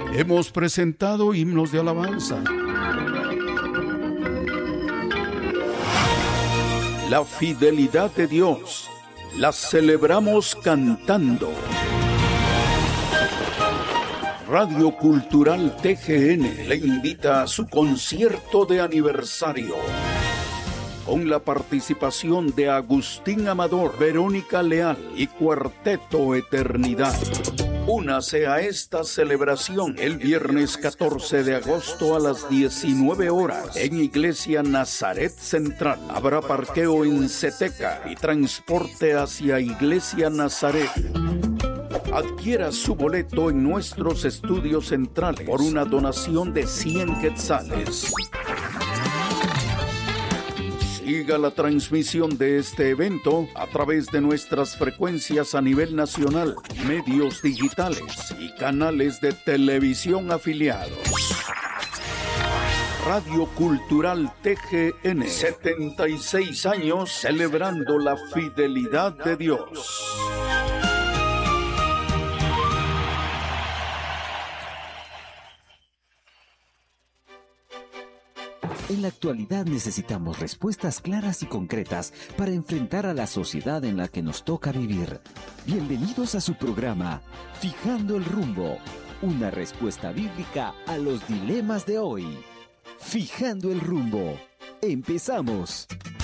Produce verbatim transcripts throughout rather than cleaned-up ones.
Hemos presentado himnos de alabanza, la fidelidad de Dios la celebramos cantando. Radio Cultural T G N le invita a su concierto de aniversario, con la participación de Agustín Amador, Verónica Leal y Cuarteto Eternidad. Únase a esta celebración el viernes catorce de agosto a las diecinueve horas en Iglesia Nazaret Central. Habrá parqueo en Ceteca y transporte hacia Iglesia Nazaret. Adquiera su boleto en nuestros estudios centrales por una donación de cien quetzales. Siga la transmisión de este evento a través de nuestras frecuencias a nivel nacional, medios digitales y canales de televisión afiliados. Radio Cultural T G N, setenta y seis años celebrando la fidelidad de Dios. En la actualidad necesitamos respuestas claras y concretas para enfrentar a la sociedad en la que nos toca vivir. Bienvenidos a su programa, Fijando el Rumbo, una respuesta bíblica a los dilemas de hoy. Fijando el Rumbo. ¡Empezamos!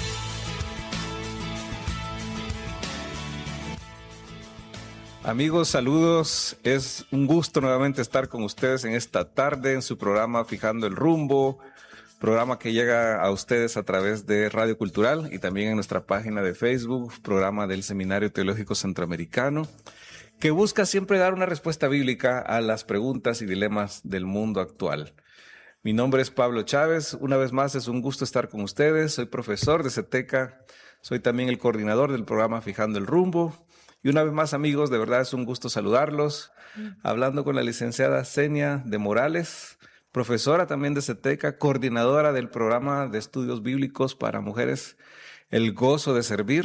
Amigos, saludos. Es un gusto nuevamente estar con ustedes en esta tarde en su programa Fijando el Rumbo. Programa que llega a ustedes a través de Radio Cultural y también en nuestra página de Facebook, programa del Seminario Teológico Centroamericano, que busca siempre dar una respuesta bíblica a las preguntas y dilemas del mundo actual. Mi nombre es Pablo Chávez. Una vez más es un gusto estar con ustedes. Soy profesor de Ceteca, soy también el coordinador del programa Fijando el Rumbo. Y una vez más, amigos, de verdad es un gusto saludarlos. Hablando con la licenciada Zenia de Morales, profesora también de Ceteca, coordinadora del programa de estudios bíblicos para mujeres, El Gozo de Servir.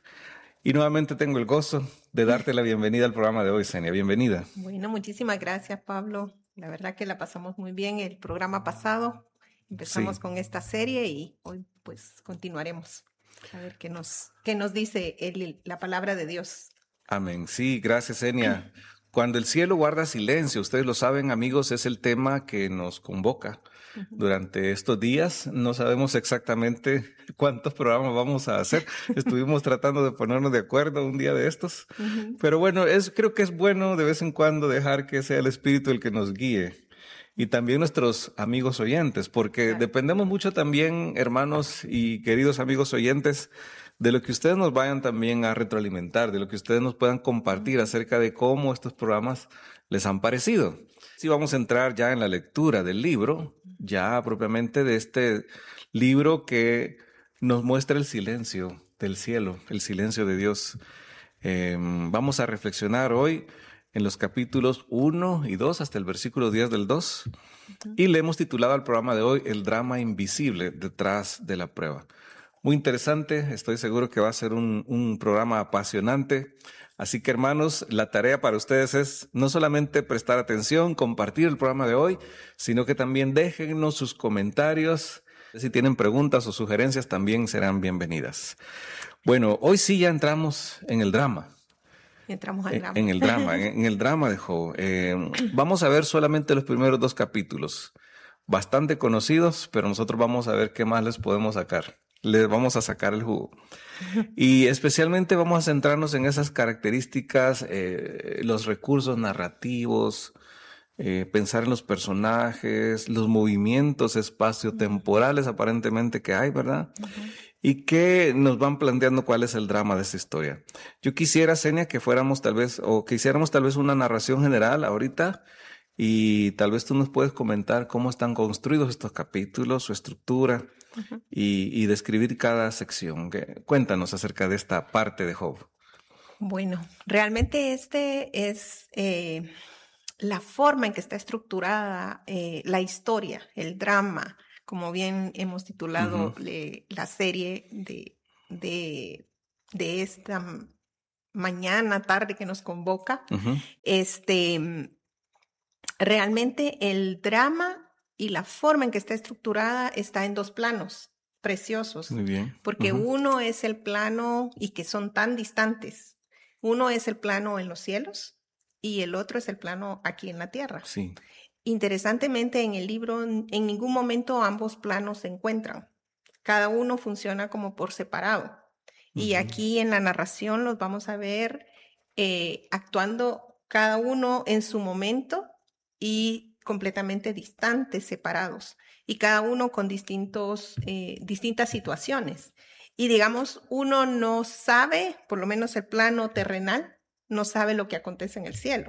Y nuevamente tengo el gozo de darte la bienvenida al programa de hoy, Zenia. Bienvenida. Bueno, muchísimas gracias, Pablo. La verdad que la pasamos muy bien el programa pasado. Empezamos sí. con esta serie y hoy pues continuaremos. A ver qué nos, qué nos dice el, la palabra de Dios. Amén. Sí, gracias, Zenia. Cuando el cielo guarda silencio, ustedes lo saben, amigos, es el tema que nos convoca uh-huh. durante estos días. No sabemos exactamente cuántos programas vamos a hacer. Estuvimos tratando de ponernos de acuerdo un día de estos. Uh-huh. Pero bueno, es, creo que es bueno de vez en cuando dejar que sea el Espíritu el que nos guíe. Y también nuestros amigos oyentes, porque claro. dependemos mucho también, hermanos y queridos amigos oyentes, de lo que ustedes nos vayan también a retroalimentar, de lo que ustedes nos puedan compartir acerca de cómo estos programas les han parecido. Sí, vamos a entrar ya en la lectura del libro, ya propiamente de este libro que nos muestra el silencio del cielo, el silencio de Dios. Eh, vamos a reflexionar hoy en los capítulos uno y dos hasta el versículo diez del dos. Uh-huh. Y le hemos titulado al programa de hoy El drama invisible detrás de la prueba. Muy interesante, estoy seguro que va a ser un, un programa apasionante. Así que, hermanos, la tarea para ustedes es no solamente prestar atención, compartir el programa de hoy, sino que también déjennos sus comentarios. Si tienen preguntas o sugerencias, también serán bienvenidas. Bueno, hoy sí ya entramos en el drama. Entramos al drama. En, en el drama, en, en el drama de Job. Eh, vamos a ver solamente los primeros dos capítulos, bastante conocidos, pero nosotros vamos a ver qué más les podemos sacar. Les vamos a sacar el jugo. Y especialmente vamos a centrarnos en esas características, eh, los recursos narrativos, eh, pensar en los personajes, los movimientos espaciotemporales aparentemente que hay, ¿verdad? Uh-huh. Y que nos van planteando cuál es el drama de esta historia. Yo quisiera, Zenia, que fuéramos tal vez, o que hiciéramos tal vez una narración general ahorita, y tal vez tú nos puedes comentar cómo están construidos estos capítulos, su estructura, uh-huh. y, y describir cada sección. Cuéntanos acerca de esta parte de Job. Bueno, realmente este es eh, la forma en que está estructurada eh, la historia, el drama, como bien hemos titulado uh-huh. le, la serie de, de, de esta mañana, tarde que nos convoca. Uh-huh. Este... realmente el drama y la forma en que está estructurada está en dos planos preciosos. Muy bien. Porque Uh-huh. uno es el plano, y que son tan distantes, uno es el plano en los cielos y el otro es el plano aquí en la tierra. Sí. Interesantemente, en el libro en ningún momento ambos planos se encuentran. Cada uno funciona como por separado. Uh-huh. Y aquí en la narración los vamos a ver eh, actuando cada uno en su momento y completamente distantes, separados, y cada uno con distintos, eh, distintas situaciones. Y digamos, uno no sabe, por lo menos el plano terrenal, no sabe lo que acontece en el cielo.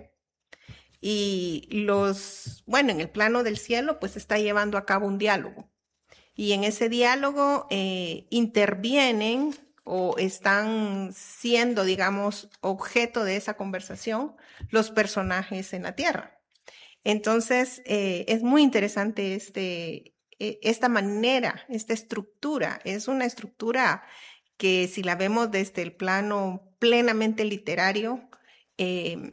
Y los, bueno, en el plano del cielo, pues está llevando a cabo un diálogo. Y en ese diálogo eh, intervienen o están siendo, digamos, objeto de esa conversación los personajes en la tierra. Entonces, eh, es muy interesante este, eh, esta manera, esta estructura. Es una estructura que si la vemos desde el plano plenamente literario, eh,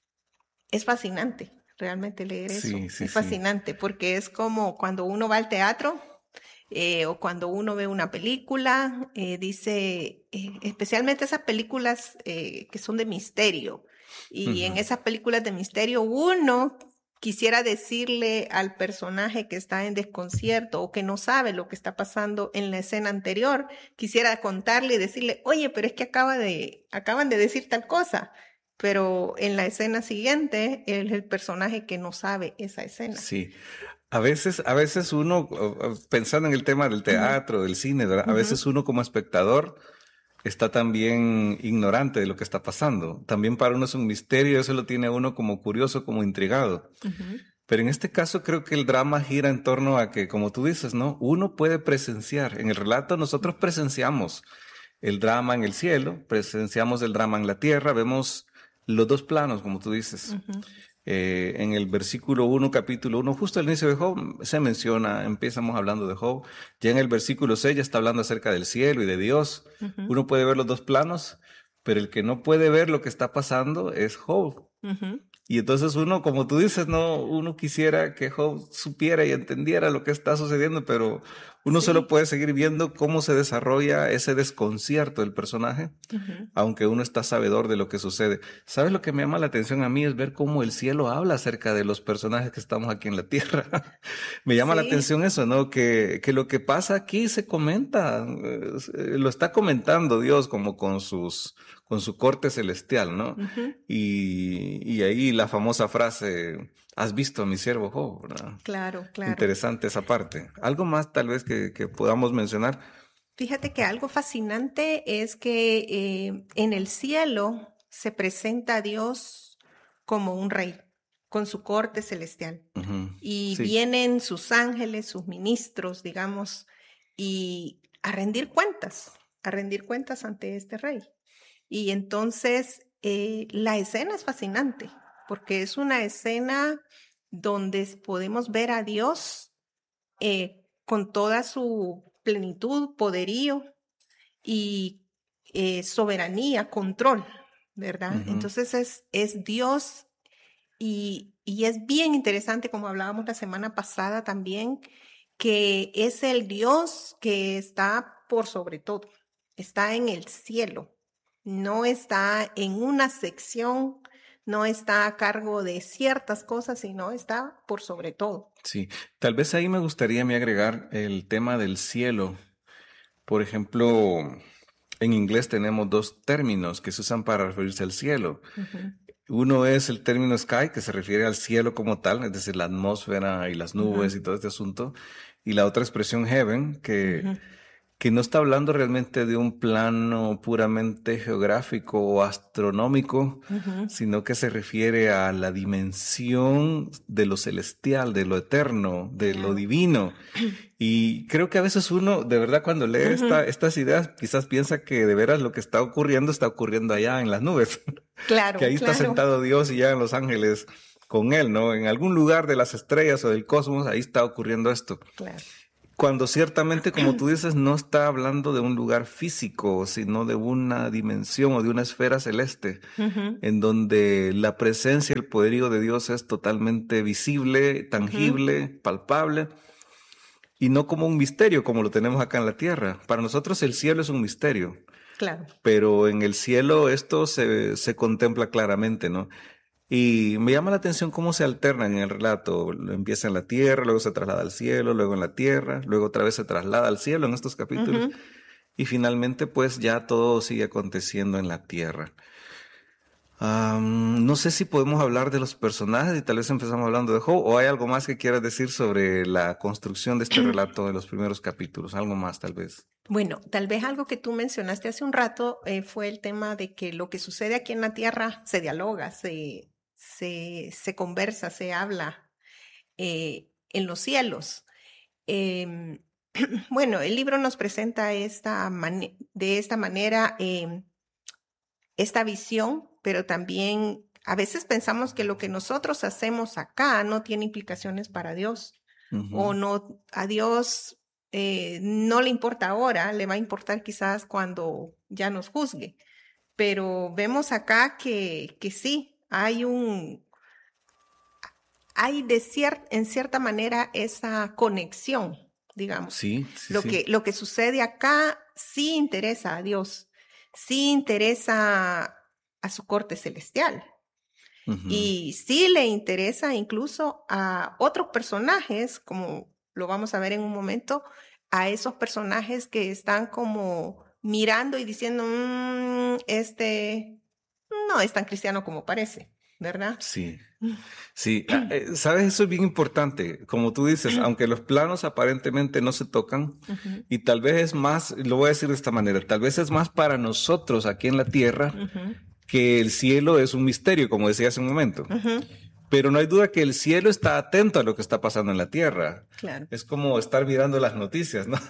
es fascinante realmente leer eso. Sí, sí, es fascinante sí. porque es como cuando uno va al teatro eh, o cuando uno ve una película, eh, dice, eh, especialmente esas películas eh, que son de misterio. Y uh-huh. en esas películas de misterio uno quisiera decirle al personaje que está en desconcierto o que no sabe lo que está pasando en la escena anterior, quisiera contarle y decirle, oye, pero es que acaba de, acaban de decir tal cosa. Pero en la escena siguiente, él es el personaje que no sabe esa escena. Sí. A veces, a veces uno, pensando en el tema del teatro, uh-huh. del cine, ¿verdad? A uh-huh. veces uno como espectador está también ignorante de lo que está pasando. También para uno es un misterio, eso lo tiene a uno como curioso, como intrigado. Uh-huh. Pero en este caso creo que el drama gira en torno a que, como tú dices, ¿no? Uno puede presenciar. En el relato nosotros presenciamos el drama en el cielo, presenciamos el drama en la tierra, vemos los dos planos, como tú dices. Uh-huh. Eh, en el versículo uno, capítulo uno, justo al inicio de Job, se menciona, empezamos hablando de Job. Ya en el versículo seis ya está hablando acerca del cielo y de Dios. Uh-huh. Uno puede ver los dos planos, pero el que no puede ver lo que está pasando es Job. Uh-huh. Y entonces uno, como tú dices, no, uno quisiera que Job supiera y entendiera lo que está sucediendo, pero uno sí. solo puede seguir viendo cómo se desarrolla ese desconcierto del personaje, uh-huh. aunque uno está sabedor de lo que sucede. ¿Sabes lo que me llama la atención a mí? Es ver cómo el cielo habla acerca de los personajes que estamos aquí en la tierra. Me llama sí. la atención eso, ¿no? Que, que lo que pasa aquí se comenta, eh, lo está comentando Dios como con sus... con su corte celestial, ¿no? Uh-huh. Y, y ahí la famosa frase, ¿has visto a mi siervo Job? ¿Verdad? Claro, claro. Interesante esa parte. ¿Algo más tal vez que, que podamos mencionar? Fíjate que algo fascinante es que eh, en el cielo se presenta a Dios como un rey, con su corte celestial. Uh-huh. Y sí. vienen sus ángeles, sus ministros, digamos, y a rendir cuentas, a rendir cuentas ante este rey. Y entonces eh, la escena es fascinante porque es una escena donde podemos ver a Dios eh, con toda su plenitud, poderío y eh, soberanía, control, ¿verdad? Uh-huh. Entonces es, es Dios y, y es bien interesante, como hablábamos la semana pasada también, que es el Dios que está por sobre todo, está en el cielo. No está en una sección, no está a cargo de ciertas cosas, sino está por sobre todo. Sí, tal vez ahí me gustaría a mí agregar el tema del cielo. Por ejemplo, en inglés tenemos dos términos que se usan para referirse al cielo. Uh-huh. Uno es el término sky, que se refiere al cielo como tal, es decir, la atmósfera y las nubes uh-huh. y todo este asunto. Y la otra expresión heaven, que... Uh-huh. que no está hablando realmente de un plano puramente geográfico o astronómico, uh-huh. sino que se refiere a la dimensión de lo celestial, de lo eterno, de yeah. lo divino. Y creo que a veces uno, de verdad, cuando lee uh-huh. esta, estas ideas, quizás piensa que de veras lo que está ocurriendo está ocurriendo allá en las nubes. Claro, que ahí claro. está sentado Dios y ya en los ángeles con él, ¿no? En algún lugar de las estrellas o del cosmos, ahí está ocurriendo esto. Claro. Cuando ciertamente, como tú dices, no está hablando de un lugar físico, sino de una dimensión o de una esfera celeste, uh-huh. en donde la presencia y el poderío de Dios es totalmente visible, tangible, uh-huh. palpable, y no como un misterio como lo tenemos acá en la tierra. Para nosotros el cielo es un misterio. Claro. Pero en el cielo esto se, se contempla claramente, ¿no? Y me llama la atención cómo se alternan en el relato. Empieza en la tierra, luego se traslada al cielo, luego en la tierra, luego otra vez se traslada al cielo en estos capítulos. Uh-huh. Y finalmente, pues ya todo sigue aconteciendo en la tierra. Um, no sé si podemos hablar de los personajes y tal vez empezamos hablando de Job, o hay algo más que quieras decir sobre la construcción de este relato de los primeros capítulos. Algo más, tal vez. Bueno, tal vez algo que tú mencionaste hace un rato eh, fue el tema de que lo que sucede aquí en la tierra se dialoga, se... Se, se conversa, se habla eh, en los cielos. Eh, bueno, el libro nos presenta esta man- de esta manera eh, esta visión, pero también a veces pensamos que lo que nosotros hacemos acá no tiene implicaciones para Dios. Uh-huh. O no, a Dios eh, no le importa ahora, le va a importar quizás cuando ya nos juzgue. Pero vemos acá que, que sí, hay un... hay de cier- en cierta manera esa conexión, digamos. Sí, sí, lo sí. que, lo que sucede acá sí interesa a Dios, sí interesa a su corte celestial. Uh-huh. Y sí le interesa incluso a otros personajes, como lo vamos a ver en un momento, a esos personajes que están como mirando y diciendo, mmm, este no es tan cristiano como parece, ¿verdad? Sí, sí. Sabes, eso es bien importante. Como tú dices, aunque los planos aparentemente no se tocan, uh-huh. y tal vez es más, lo voy a decir de esta manera, tal vez es más para nosotros aquí en la tierra, uh-huh. que el cielo es un misterio, como decía hace un momento. Uh-huh. Pero no hay duda que el cielo está atento a lo que está pasando en la tierra. Claro. Es como estar mirando las noticias, ¿no?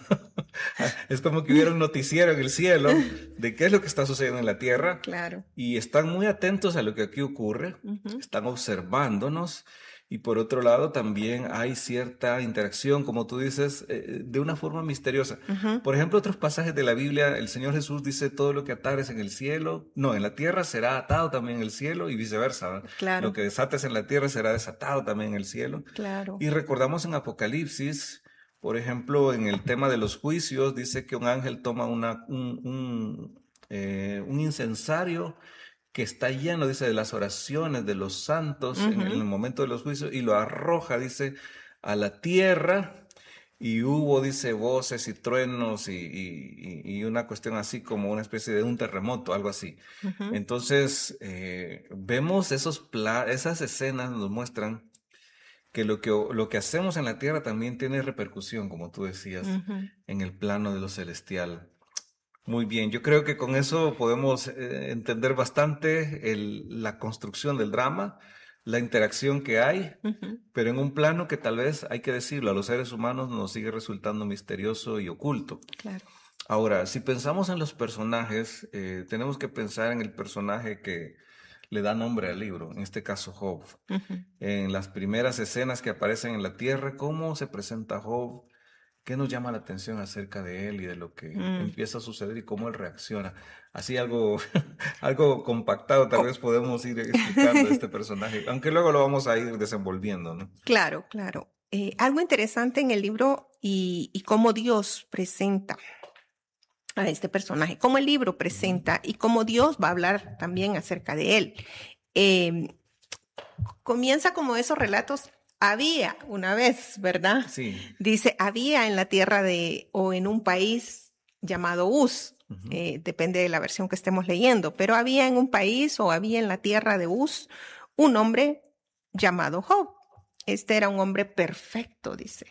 Es como que hubiera un noticiero en el cielo de qué es lo que está sucediendo en la tierra. Claro. Y están muy atentos a lo que aquí ocurre. Uh-huh. Están observándonos. Y por otro lado, también hay cierta interacción, como tú dices, eh, de una forma misteriosa. Uh-huh. Por ejemplo, otros pasajes de la Biblia, el Señor Jesús dice, todo lo que atares en el cielo, no, en la tierra será atado también en el cielo y viceversa. ¿Verdad? Claro. Lo que desates en la tierra será desatado también en el cielo. Claro. Y recordamos en Apocalipsis, por ejemplo, en el tema de los juicios, dice que un ángel toma una, un, un, eh, un incensario que está lleno, dice, de las oraciones de los santos uh-huh. en, en el momento de los juicios, y lo arroja, dice, a la tierra, y hubo, dice, voces y truenos y, y, y una cuestión así como una especie de un terremoto, algo así. Uh-huh. Entonces, eh, vemos esos pla- esas escenas, nos muestran que lo, que lo que hacemos en la tierra también tiene repercusión, como tú decías, uh-huh. en el plano de lo celestial. Muy bien, yo creo que con eso podemos eh, entender bastante el, la construcción del drama, la interacción que hay, uh-huh. pero en un plano que tal vez, hay que decirlo, a los seres humanos nos sigue resultando misterioso y oculto. Claro. Ahora, si pensamos en los personajes, eh, tenemos que pensar en el personaje que le da nombre al libro, en este caso Job. Uh-huh. En las primeras escenas que aparecen en la tierra, ¿cómo se presenta Job? ¿Qué nos llama la atención acerca de él y de lo que mm. empieza a suceder y cómo él reacciona? Así algo, algo compactado, tal oh. vez podemos ir explicando este personaje, aunque luego lo vamos a ir desenvolviendo, ¿no? Claro, claro. Eh, algo interesante en el libro y, y cómo Dios presenta a este personaje, cómo el libro presenta y cómo Dios va a hablar también acerca de él. Eh, comienza como esos relatos. Había una vez, ¿verdad? Sí. Dice, había en la tierra de, o en un país llamado Uz, uh-huh. eh, depende de la versión que estemos leyendo, pero había en un país o había en la tierra de Uz un hombre llamado Job. Este era un hombre perfecto, dice,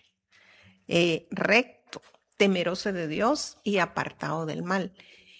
eh, recto, temeroso de Dios y apartado del mal.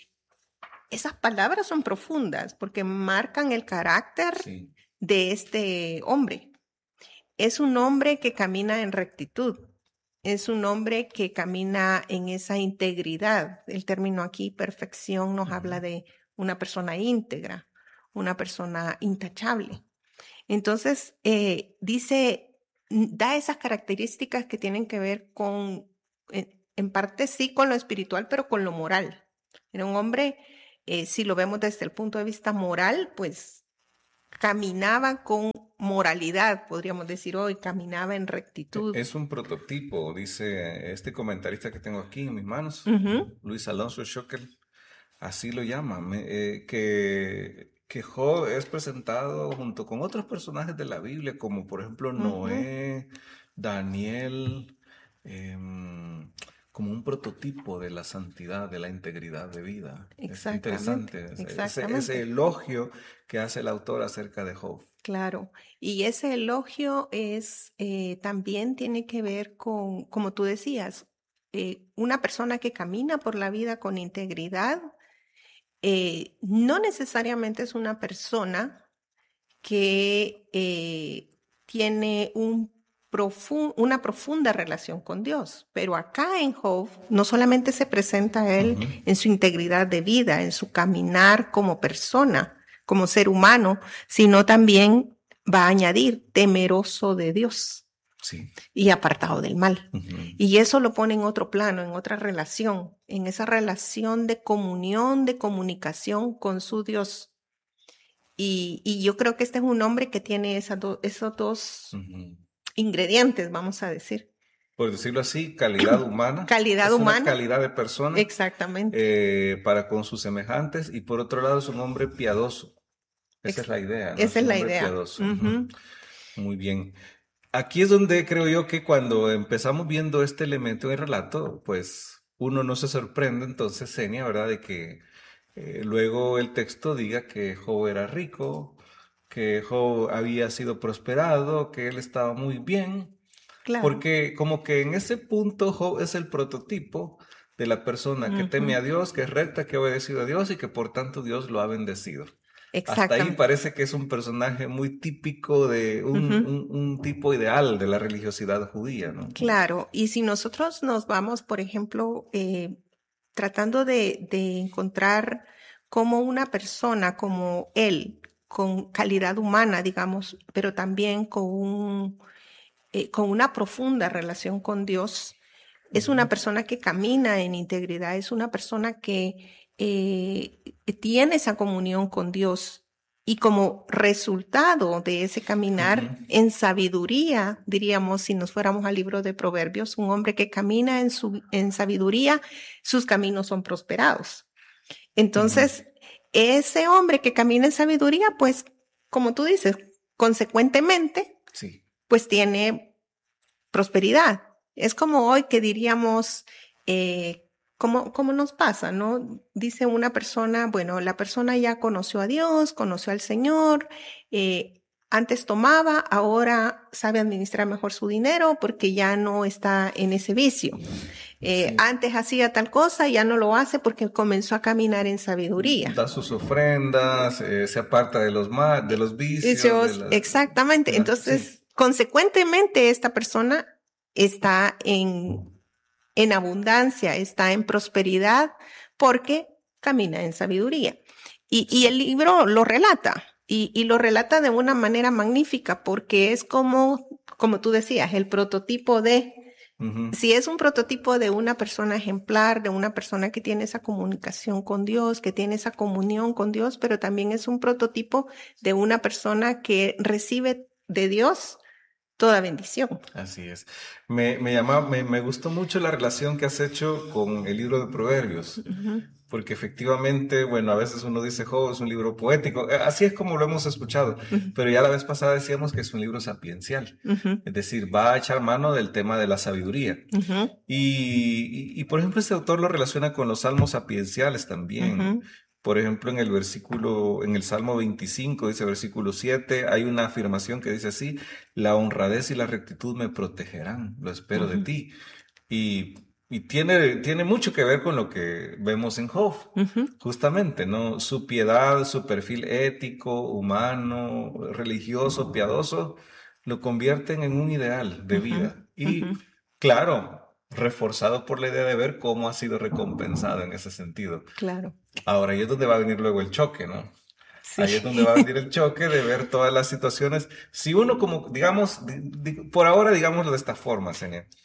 Esas palabras son profundas porque marcan el carácter sí. de este hombre. Es un hombre que camina en rectitud, es un hombre que camina en esa integridad. El término aquí, perfección, nos uh-huh. habla de una persona íntegra, una persona intachable. Entonces, eh, dice, da esas características que tienen que ver con en, en parte sí con lo espiritual, pero con lo moral. Era un hombre, eh, si lo vemos desde el punto de vista moral, pues caminaba con moralidad, podríamos decir hoy, caminaba en rectitud. Es un prototipo, dice este comentarista que tengo aquí en mis manos, Uh-huh. Luis Alonso Schockel, así lo llama, me, eh, que, que Job es presentado junto con otros personajes de la Biblia, como por ejemplo Noé, uh-huh. Daniel, eh, como un prototipo de la santidad, de la integridad de vida. Es interesante ese, ese elogio que hace el autor acerca de Job. Claro, y ese elogio es eh, también tiene que ver con, como tú decías, eh, una persona que camina por la vida con integridad, eh, no necesariamente es una persona que eh, tiene un profun- una profunda relación con Dios, pero acá en Job no solamente se presenta a él uh-huh. en su integridad de vida, en su caminar como persona, como ser humano, sino también va a añadir temeroso de Dios sí. y apartado del mal. Uh-huh. Y eso lo pone en otro plano, en otra relación, en esa relación de comunión, de comunicación con su Dios. Y, y yo creo que este es un hombre que tiene esas do, esos dos uh-huh. ingredientes, vamos a decir. Por decirlo así, calidad humana. Calidad es humana. Una calidad de persona. Exactamente. Eh, para con sus semejantes. Y por otro lado es un hombre piadoso. Esa Ex- es la idea, ¿no? Esa es, es la idea. Piadoso. Uh-huh. Muy bien. Aquí es donde creo yo que cuando empezamos viendo este elemento en el relato, pues uno no se sorprende entonces, Senia, ¿verdad? De que eh, luego el texto diga que Job era rico, que Job había sido prosperado, que él estaba muy bien. Claro. Porque como que en ese punto Job es el prototipo de la persona uh-huh. que teme a Dios, que es recta, que ha obedecido a Dios y que por tanto Dios lo ha bendecido. Hasta ahí parece que es un personaje muy típico de un, uh-huh. un, un tipo ideal de la religiosidad judía, ¿no? Claro, y si nosotros nos vamos, por ejemplo, eh, tratando de, de encontrar cómo una persona como él, con calidad humana, digamos, pero también con, un, eh, con una profunda relación con Dios, uh-huh. es una persona que camina en integridad, es una persona que Eh, tiene esa comunión con Dios y como resultado de ese caminar uh-huh. en sabiduría, diríamos si nos fuéramos al libro de Proverbios, un hombre que camina en, su, en sabiduría, sus caminos son prosperados. Entonces, uh-huh. ese hombre que camina en sabiduría, pues, como tú dices, consecuentemente, sí. pues tiene prosperidad. Es como hoy que diríamos... Eh, ¿Cómo, ¿Cómo nos pasa, no? Dice una persona, bueno, la persona ya conoció a Dios, conoció al Señor, eh, antes tomaba, ahora sabe administrar mejor su dinero porque ya no está en ese vicio. Eh, sí. Antes hacía tal cosa, ya no lo hace porque comenzó a caminar en sabiduría. Da sus ofrendas, eh, se aparta de los, mal, de los vicios. Ellos, de las, exactamente. de las, Entonces, sí. consecuentemente, esta persona está en... en abundancia, está en prosperidad porque camina en sabiduría. Y, y el libro lo relata, y, y lo relata de una manera magnífica porque es como, como tú decías, el prototipo de, uh-huh. si es un prototipo de una persona ejemplar, de una persona que tiene esa comunicación con Dios, que tiene esa comunión con Dios, pero también es un prototipo de una persona que recibe de Dios toda bendición. Así es. Me, me, llama, me, me gustó mucho la relación que has hecho con el libro de Proverbios, uh-huh. porque efectivamente, bueno, a veces uno dice, Job es un libro poético, así es como lo hemos escuchado, uh-huh. pero ya la vez pasada decíamos que es un libro sapiencial, uh-huh. es decir, va a echar mano del tema de la sabiduría. Uh-huh. Y, y, y, por ejemplo, este autor lo relaciona con los salmos sapienciales también. Uh-huh. Por ejemplo, en el versículo, en el Salmo veinticinco, dice versículo siete, hay una afirmación que dice así, la honradez y la rectitud me protegerán, lo espero uh-huh. de ti. Y, y tiene, tiene mucho que ver con lo que vemos en Job, uh-huh. justamente, ¿no? Su piedad, su perfil ético, humano, religioso, piadoso, lo convierten en un ideal de vida. Uh-huh. Y, uh-huh. claro, reforzado por la idea de ver cómo ha sido recompensado en ese sentido. Claro. Ahora, ahí es donde va a venir luego el choque, ¿no? Sí. Ahí es donde va a venir el choque de ver todas las situaciones. Si uno como, digamos, di, di, por ahora digámoslo de esta forma, Senia,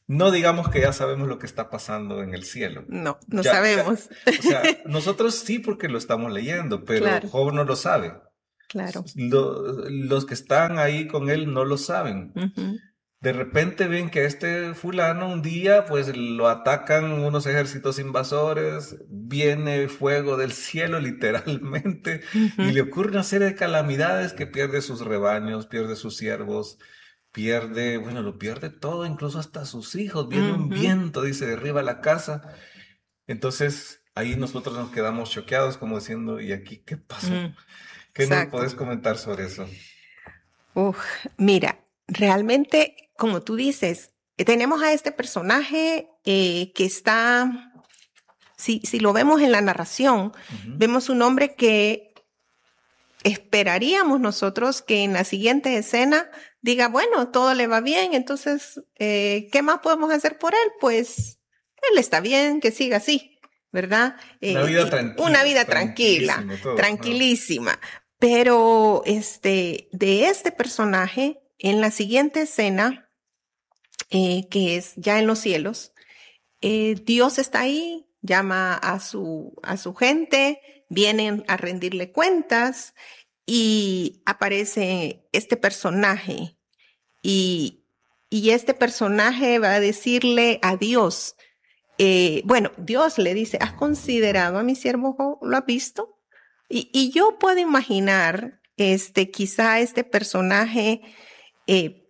no digamos que ya sabemos lo que está pasando en el cielo. No, no Ya- sabemos. ya- o sea, nosotros sí porque lo estamos leyendo, pero Claro. Job no lo sabe. Claro. Lo- los que están ahí con él no lo saben. Ujú. De repente ven que a este fulano un día pues lo atacan unos ejércitos invasores, viene fuego del cielo literalmente y Ujú. le ocurre una serie de calamidades que pierde sus rebaños, pierde sus siervos, pierde, bueno, lo pierde todo, incluso hasta sus hijos. Viene un Ujú. viento, dice, derriba la casa. Entonces ahí nosotros nos quedamos choqueados como diciendo, ¿y aquí qué pasó? Mm, ¿Qué nos exacto. podés comentar sobre eso? Uf, mira, realmente, como tú dices, eh, tenemos a este personaje eh, que está, si, si lo vemos en la narración, Ujú. vemos un hombre que esperaríamos nosotros que en la siguiente escena diga, bueno, todo le va bien, entonces, eh, ¿qué más podemos hacer por él? Pues él está bien, que siga así, ¿verdad? Una Eh, vida y- tranquila, una vida tranquila, tranquilísimo todo, ¿no? tranquilísima. Pero este, de este personaje, en la siguiente escena, eh, que es ya en los cielos, eh, Dios está ahí, llama a su, a su gente, vienen a rendirle cuentas y aparece este personaje y, y este personaje va a decirle a Dios, eh, bueno, Dios le dice, ¿has considerado a mi siervo Job? ¿Lo has visto? Y, y yo puedo imaginar, este, quizá este personaje, eh,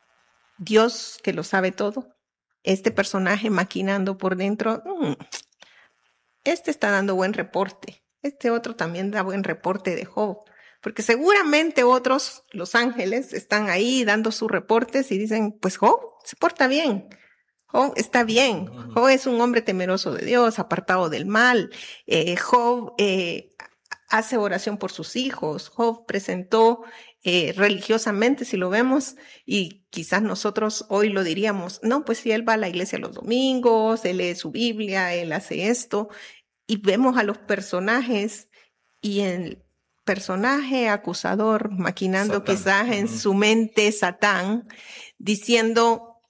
Dios que lo sabe todo, este personaje maquinando por dentro, "Mm, este está dando buen reporte, este otro también da buen reporte de Job, porque seguramente otros, los ángeles, están ahí dando sus reportes y dicen, pues Job se porta bien. Job está bien. Ujú. Job es un hombre temeroso de Dios, apartado del mal. Eh, Job eh, hace oración por sus hijos. Job presentó eh, religiosamente, si lo vemos, y quizás nosotros hoy lo diríamos, no, pues si él va a la iglesia los domingos, él lee su Biblia, él hace esto, y vemos a los personajes y el personaje acusador maquinando Satán. quizás en Ujú. su mente Satán, diciendo,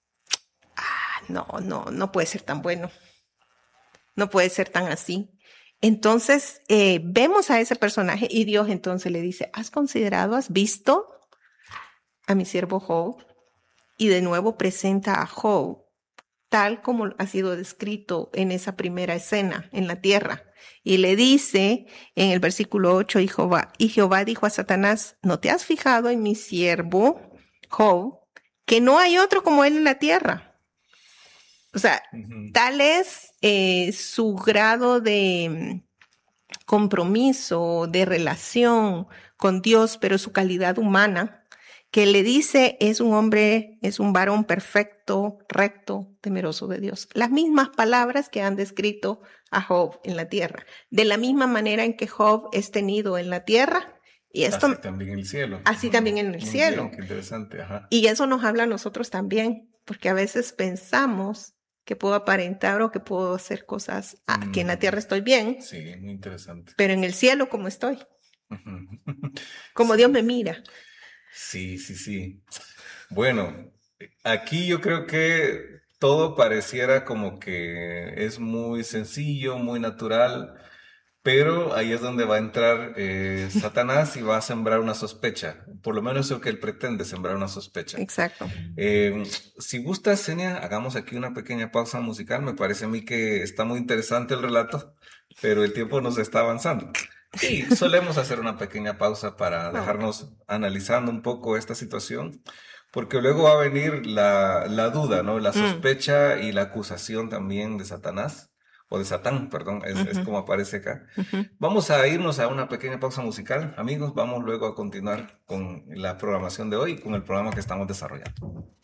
ah, no, no, no puede ser tan bueno, no puede ser tan así. Entonces eh, vemos a ese personaje y Dios entonces le dice, ¿has considerado, has visto a mi siervo Job? Y de nuevo presenta a Job tal como ha sido descrito en esa primera escena en la tierra. Y le dice en el versículo ocho, y Jehová, y Jehová dijo a Satanás, ¿no te has fijado en mi siervo Job, que no hay otro como él en la tierra? O sea, Ujú. tal es eh, su grado de mm, compromiso, de relación con Dios, pero su calidad humana, que le dice es un hombre, es un varón perfecto, recto, temeroso de Dios. Las mismas palabras que han descrito a Job en la tierra. De la misma manera en que Job es tenido en la tierra, y esto Así también en el cielo. así Ujú. también en el Muy cielo. bien, qué interesante. Ajá. Y eso nos habla a nosotros también, porque a veces pensamos que puedo aparentar o que puedo hacer cosas, ah, que en la Mm. tierra estoy bien, Sí, muy interesante. pero en el cielo como estoy, Ujú. como Sí. Dios me mira. Sí, sí, sí. Bueno, aquí yo creo que todo pareciera como que es muy sencillo, muy natural, pero ahí es donde va a entrar eh, Satanás y va a sembrar una sospecha. Por lo menos es lo que él pretende, sembrar una sospecha. Exacto. Eh, si gustas, Senia, hagamos aquí una pequeña pausa musical. Me parece a mí que está muy interesante el relato, pero el tiempo nos está avanzando. Y solemos hacer una pequeña pausa para dejarnos analizando un poco esta situación, porque luego va a venir la, la duda, ¿no? La Mm. sospecha y la acusación también de Satanás, o de Satán, perdón, es, es Ujú. como aparece acá. Ujú. Vamos a irnos a una pequeña pausa musical, amigos. Vamos luego a continuar con la programación de hoy, con el programa que estamos desarrollando.